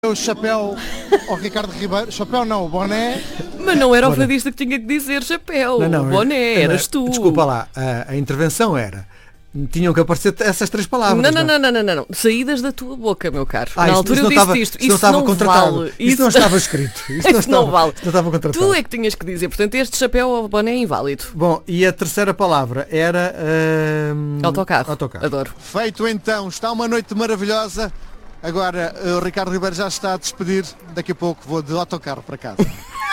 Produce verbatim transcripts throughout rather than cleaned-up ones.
O chapéu ao Ricardo Ribeiro, chapéu não, o boné. Mas não era o Bora. fadista que tinha que dizer chapéu, Não, não, o boné, não, eras tu. Desculpa lá, a, a intervenção era, tinham que aparecer essas três palavras. Não, não, não, não, não, não, não. Saídas da tua boca, meu caro. Ah, Na isto- altura isto eu não disse estava- isto. isto não Isso estava não contratado. vale. Isto não estava escrito. Isto não Isso não estava, vale. isto não estava contratado. Tu é que tinhas que dizer, portanto este chapéu ao boné é inválido. Bom, e a terceira palavra era... hum, Autocarro. Autocarro. Adoro. Feito então, está uma noite maravilhosa. Agora o Ricardo Ribeiro já está a despedir. Daqui a pouco vou de autocarro para casa.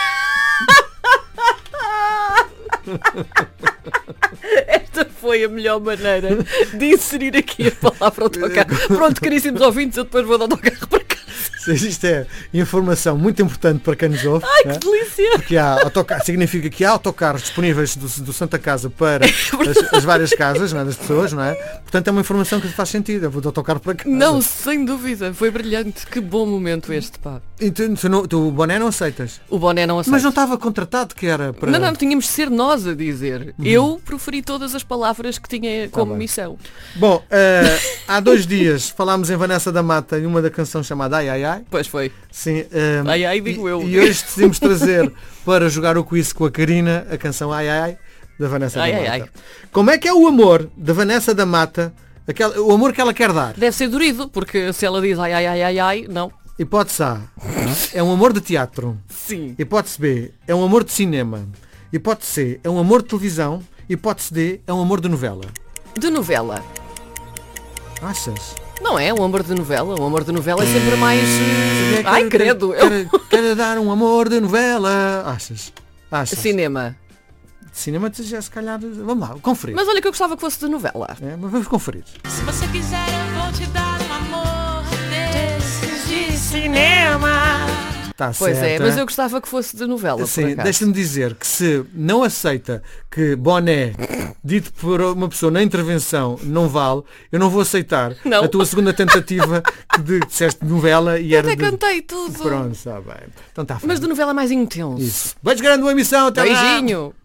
Esta foi a melhor maneira de inserir aqui a palavra autocarro. Pronto, caríssimos ouvintes, eu depois vou de autocarro para casa. Isto é informação muito importante para quem nos ouve. Ai, né? que delícia! Porque há autocar... significa que há autocarros disponíveis do, do Santa Casa para as, as várias casas, não é, das pessoas, não é? Portanto é uma informação que faz sentido. Eu vou de autocarro para casa. Não, sem dúvida, foi brilhante. Que bom momento este, pá. E tu, tu, não- tu o boné não aceitas. O boné não aceita. Mas não estava contratado que era para... Não, não, tínhamos de ser nós a dizer. Eu proferi todas as palavras que tinha como bem. missão. Bom, eh, há dois dias falámos em Vanessa da Mata e uma da canção chamada Ai Ai Ai. Pois foi. Sim, eh, Ai, ai, digo e, eu. E hoje decidimos trazer para jogar o quiz com a Karina a canção Ai Ai Ai da Vanessa Ai, da ai, Mata. ai. Como é que é o amor da Vanessa da Mata, aquela, o amor que ela quer dar? Deve ser durido, porque se ela diz ai, ai, ai, ai, ai, não. Hipótese A, é um amor de teatro. Sim. Hipótese B, é um amor de cinema. Hipótese C, é um amor de televisão. Hipótese D, é um amor de novela. De novela. Achas? Não é um amor de novela. Um amor de novela é sempre mais... eh, Ai, Quer- credo. Quer, Eu... quer, quer dar um amor de novela. Achas? Achas? Cinema. Cinema já se calhar. Vamos lá, conferir. Mas olha que eu gostava que fosse de novela. É, mas vamos conferir. Se você quiser eu vou te dar um amor desses de cinema. Está Pois certo. é, mas eu gostava que fosse de novela, por Sim, acaso. deixa-me dizer que se não aceita que boné, dito por uma pessoa na intervenção, não vale, eu não vou aceitar Não. a tua segunda tentativa que de, disseste novela e Eu era até de... cantei tudo. Pronto, está bem. Então está Mas de novela mais intenso. Isso. Beijo grande, uma emissão. Até lá. Beijinho.